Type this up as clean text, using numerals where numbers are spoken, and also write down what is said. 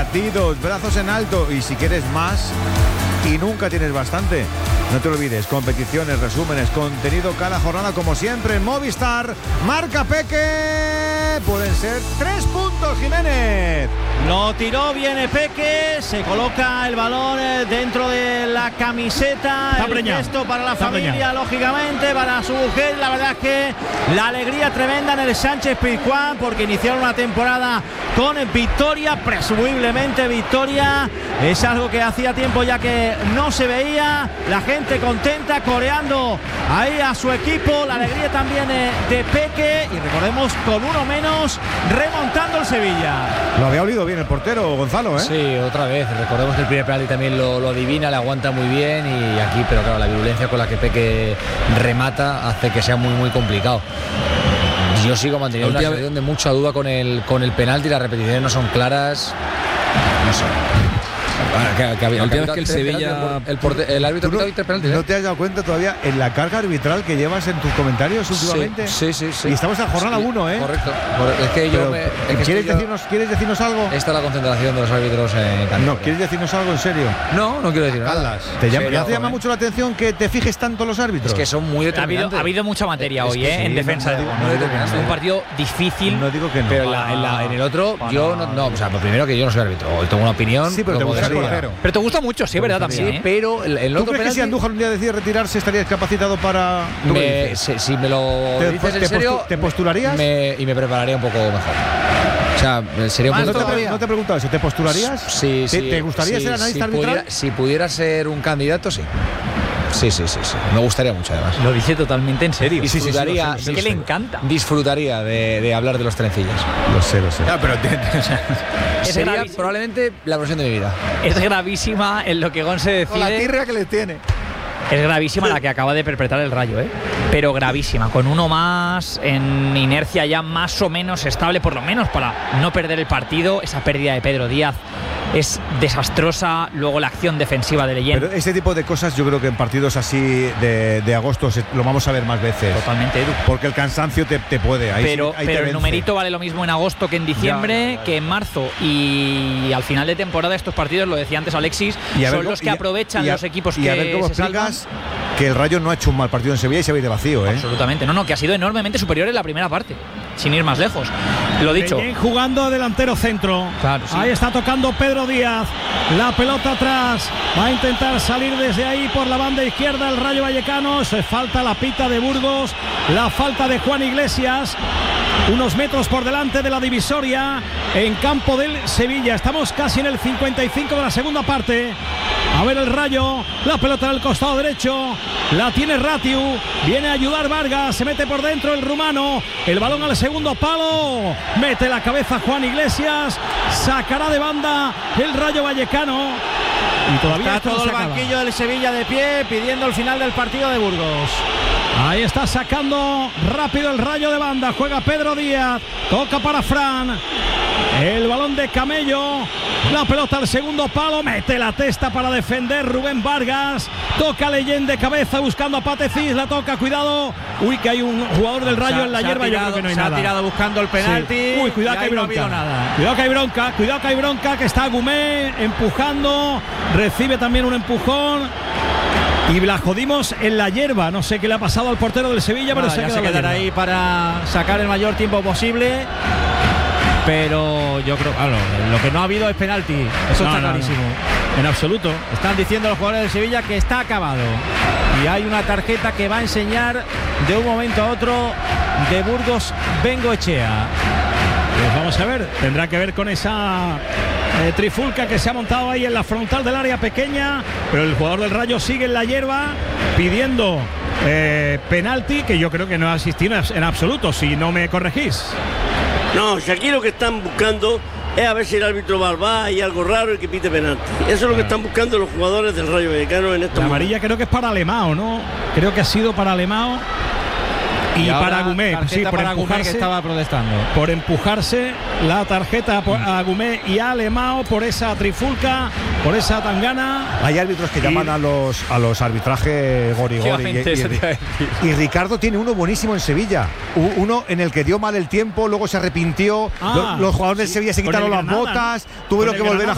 latidos, brazos en alto, y si quieres más y nunca tienes bastante, no te olvides, competiciones, resúmenes, contenido cada jornada como siempre en Movistar. Marca Peque, pueden ser 3 puntos, Jiménez. Lo tiró bien Peque, se coloca el balón dentro de la camiseta, el gesto para la familia, lógicamente, para su mujer. La verdad es que la alegría tremenda en el Sánchez-Pizjuán, porque iniciaron una temporada con victoria, presumiblemente victoria. Es algo que hacía tiempo ya que no se veía. La gente contenta, coreando ahí a su equipo. La alegría también de Peque, y recordemos, con uno menos, remontando el Sevilla. Lo había olido bien el portero, Gonzalo, ¿eh? Sí, otra vez. Recordemos que el primer penalti también lo adivina, le aguanta muy bien, y aquí, pero claro, la virulencia con la que Peque remata hace que sea muy, muy complicado. Yo sigo manteniendo una situación de mucha duda con el penalti. Las repeticiones no son claras. No sé. La última vez que el Sevilla... El árbitro pitó penalti. ¿No te has dado cuenta todavía en la carga arbitral que llevas en tus comentarios últimamente? Sí. Y estamos en jornada 1, ¿eh? Correcto. Es que ¿Quieres decirnos algo? Esta es la concentración de los árbitros en Cantabria. No, ¿quieres decirnos algo en serio? No quiero decir nada. ¿Te llama mucho la atención que te fijes tanto los árbitros? Es que son muy determinantes. Ha habido mucha materia hoy, en defensa. Un partido difícil. No digo que no. Pero en el otro, yo no. O sea, primero que yo no soy árbitro. Hoy tengo una opinión. Sí, pero te gustaría. Pero te gusta mucho, sí, ¿verdad? También. Sí, pero el ¿Tú otro crees que si Andújar un día decide retirarse estarías capacitado para...? Si me lo dices en serio, ¿te postularías? Y me prepararía un poco mejor. O sea, sería un poco... ¿No te he preguntado eso? ¿Te postularías? Sí. ¿Te gustaría ser analista arbitral? Si pudiera ser un candidato, sí. Sí. Me gustaría mucho, además. Lo dice totalmente en serio. Disfrutaría, es que le encanta. Disfrutaría de hablar de los trencillos. Lo sé. Sería probablemente la profesión de mi vida. Es gravísima en lo que Gon se decide. Con la tirria que le tiene. Es gravísima la que acaba de perpetrar el Rayo, pero gravísima, con uno más, en inercia ya más o menos estable, por lo menos para no perder el partido. Esa pérdida de Pedro Díaz es desastrosa. Luego la acción defensiva de Leyen. Pero este tipo de cosas yo creo que en partidos así de agosto lo vamos a ver más veces. Totalmente, Edu. Porque el cansancio te puede. Pero el numerito vale lo mismo en agosto que en diciembre, que en marzo. Y al final de temporada estos partidos, lo decía antes Alexis, son los que aprovechan los equipos que y a ver cómo se explicas salvan. Que el Rayo no ha hecho un mal partido en Sevilla y se va a ir de vacío, ¿eh? Absolutamente. No, que ha sido enormemente superior en la primera parte, sin ir más lejos. Lo dicho. Leyen jugando delantero centro. Claro, sí. Ahí está tocando Pedro Díaz. La pelota atrás. Va a intentar salir desde ahí por la banda izquierda el Rayo Vallecano. Se falta la pita de Burgos. La falta de Juan Iglesias. Unos metros por delante de la divisoria en campo del Sevilla. Estamos casi en el 55 de la segunda parte. A ver el Rayo, la pelota en el costado derecho, la tiene Ratiu, viene a ayudar Vargas, se mete por dentro el rumano, el balón al segundo palo, mete la cabeza Juan Iglesias, sacará de banda el Rayo Vallecano. Y todavía está todo el banquillo del Sevilla de pie pidiendo el final del partido de Burgos. Ahí está sacando rápido el Rayo de banda. Juega Pedro Díaz. Toca para Fran. El balón de Camello. La pelota al segundo palo. Mete la testa para defender Rubén Vargas. Toca Leyen de cabeza buscando a Patecís. La toca. Cuidado. Uy, que hay un jugador del Rayo en la hierba. Yo creo que no hay nada. Se ha tirado buscando el penalti. Sí. Uy, cuidado que hay bronca. Cuidado que hay bronca. Que está Gumé empujando. Recibe también un empujón. Y la jodimos en la hierba. No sé qué le ha pasado al portero del Sevilla, pero se quedará ahí para sacar el mayor tiempo posible. Pero yo creo, claro, lo que no ha habido es penalti. Eso está clarísimo. En absoluto. Están diciendo los jugadores del Sevilla que está acabado. Y hay una tarjeta que va a enseñar de un momento a otro de Burgos Bengoechea. Pues vamos a ver. Tendrá que ver con esa trifulca que se ha montado ahí en la frontal del área pequeña, pero el jugador del Rayo sigue en la hierba pidiendo penalti, que yo creo que no ha asistido en absoluto, si no me corregís. No, si aquí lo que están buscando es a ver si el árbitro va y algo raro y que pite penalti. Eso es lo que están buscando los jugadores del Rayo Vallecano en estos La amarilla creo que es para Alemão, ¿no? Creo que ha sido para Alemão. Y para Gumé, sí, por empujarse, que estaba protestando. Por empujarse la tarjeta a Gumé y a Alemão por esa trifulca, por esa tangana. Hay árbitros que llaman a los arbitrajes gori. Y Ricardo tiene uno buenísimo en Sevilla. Uno en el que dio mal el tiempo, luego se arrepintió. Los jugadores del Sevilla se quitaron las botas, tuvieron que volver a